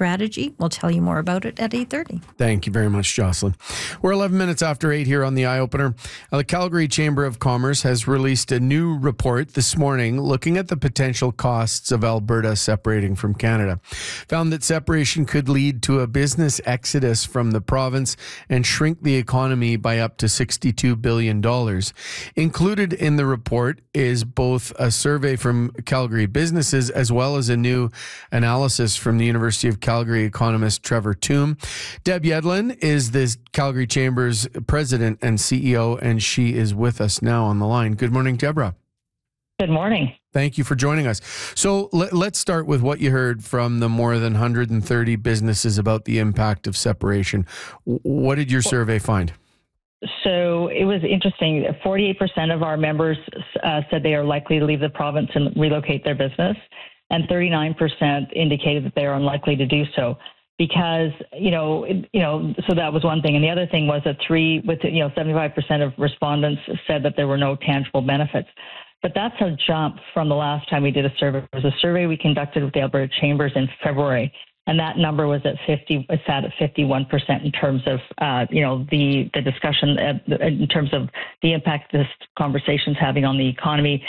strategy. We'll tell you more about it at 8:30. Thank you very much, Jocelyn. We're 11 minutes after 8 here on the Eye Opener. The Calgary Chamber of Commerce has released a new report this morning looking at the potential costs of Alberta separating from Canada. Found that separation could lead to a business exodus from the province and shrink the economy by up to $62 billion. Included in the report is both a survey from Calgary businesses as well as a new analysis from the University of Calgary economist Trevor Tombe. Deb Yedlin is the Calgary Chamber's president and CEO, and she is with us now on the line. Good morning, Deborah. Good morning. Thank you for joining us. So let's start with what you heard from the more than 130 businesses about the impact of separation. What did your survey find? So it was interesting. 48% of our members said they are likely to leave the province and relocate their business, and 39% indicated that they are unlikely to do so. Because, so that was one thing. And the other thing was that 75% of respondents said that there were no tangible benefits. But that's a jump from the last time we did a survey. It was a survey we conducted with the Alberta Chambers in February. And that number was at 51% in terms of, the discussion, in terms of the impact this conversation's having on the economy.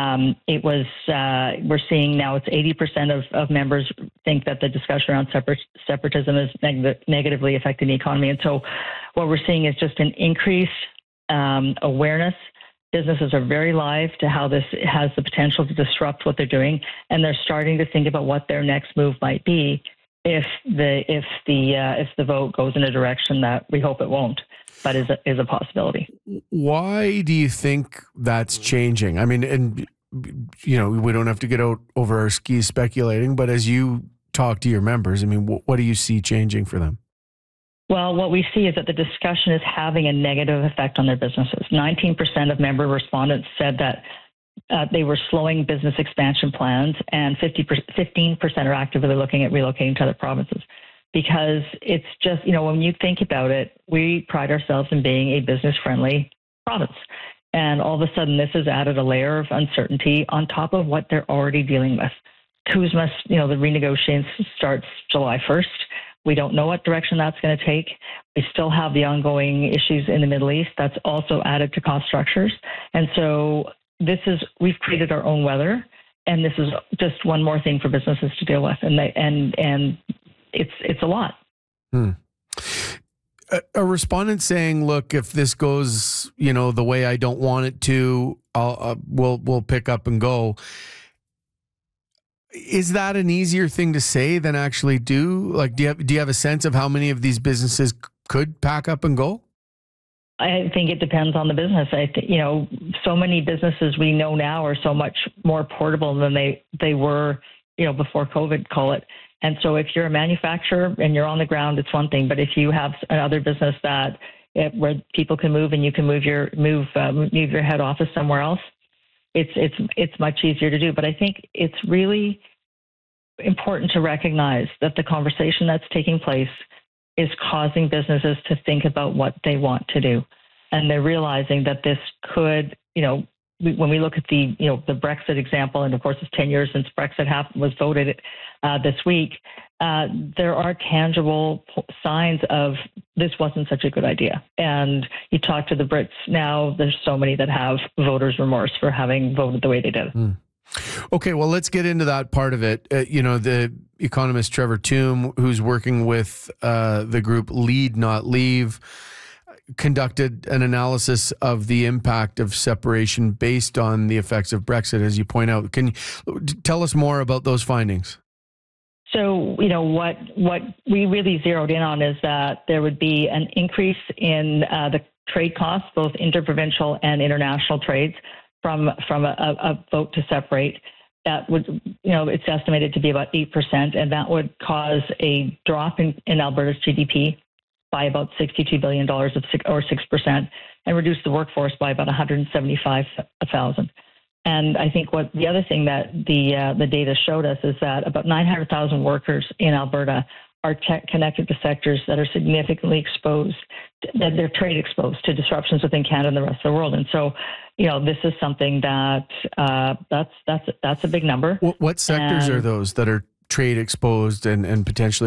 We're seeing now it's 80% of members think that the discussion around separatism is negatively affecting the economy. And so what we're seeing is just an increased awareness. Businesses are very live to how this has the potential to disrupt what they're doing, and they're starting to think about what their next move might be if the vote goes in a direction that we hope it won't, but is a possibility. Why do you think that's changing? I mean, and we don't have to get out over our skis speculating, but as you talk to your members, I mean, what do you see changing for them? Well, what we see is that the discussion is having a negative effect on their businesses. 19% of member respondents said that they were slowing business expansion plans, and 15% are actively looking at relocating to other provinces. Because it's just, when you think about it, we pride ourselves in being a business-friendly province. And all of a sudden, this has added a layer of uncertainty on top of what they're already dealing with. CUSMA, the renegotiation starts July 1st. We don't know what direction that's going to take. We still have the issues in the Middle East. That's also added to cost structures. And so we've created our own weather, and this is just one more thing for businesses to deal with. And it's a lot. A respondent saying, look, if this goes, the way I don't want it to, we'll pick up and go. Is that an easier thing to say than actually do? Like, do you have a sense of how many of these businesses could pack up and go? I think it depends on the business. So many businesses we know now are so much more portable than they were, before COVID, call it. And so if you're a manufacturer and you're on the ground, it's one thing. But if you have another business where people can move and you can move your head office somewhere else, it's much easier to do. But I think it's really important to recognize that the conversation that's taking place is causing businesses to think about what they want to do. And they're realizing that this could, when we look at the Brexit example, and of course it's 10 years since Brexit was voted this week, there are tangible signs of this wasn't such a good idea. And you talk to the Brits now, there's so many that have voters' remorse for having voted the way they did. Okay, well, let's get into that part of it. The economist Trevor Tombe, who's working with the group Lead Not Leave, conducted an analysis of the impact of separation based on the effects of Brexit, as you point out. Can you tell us more about those findings? So, what we really zeroed in on is that there would be an increase in the trade costs, both interprovincial and international trades, from a vote to separate. That would, it's estimated to be about 8%, and that would cause a drop in Alberta's GDP by about $62 billion or 6%, and reduce the workforce by about 175,000. And I think the other thing that the data showed us is that about 900,000 workers in Alberta are connected to sectors that are significantly exposed, that they're trade exposed to disruptions within Canada and the rest of the world. And so, this is something that that's a big number. What sectors are those that are trade exposed and potentially